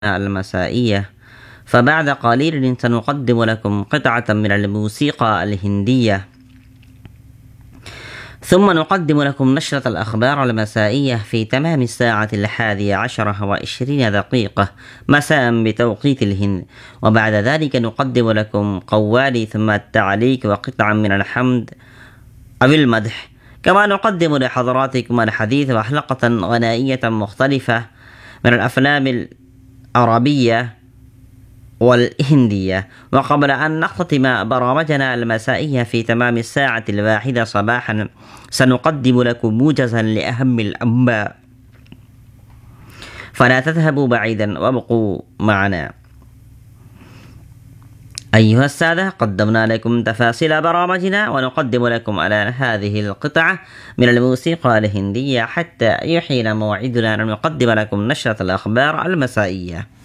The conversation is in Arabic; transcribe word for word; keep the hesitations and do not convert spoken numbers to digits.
المسائية. فبعد قليل سنقدم لكم قطعة من الموسيقى الهندية، ثم نقدم لكم نشرة الأخبار المسائية في تمام الساعة الحادية عشرة وعشرين دقيقة مساء بتوقيت الهند، وبعد ذلك نقدم لكم قوالي ثم التعليق وقطعا من الحمد أو المدح. كما نقدم لحضراتكم الحديث وحلقة غنائية مختلفة من الأفلام العربية والهندية. وقبل أن نختتم برامجنا المسائية في تمام الساعة الواحدة صباحا سنقدم لكم موجزا لأهم الأنباء، فلا تذهبوا بعيدا وابقوا معنا. أيها السادة، قدمنا لكم تفاصيل برامجنا ونقدم لكم على هذه القطعة من الموسيقى الهندية حتى يحين موعدنا أن نقدم لكم نشرة الأخبار المسائية.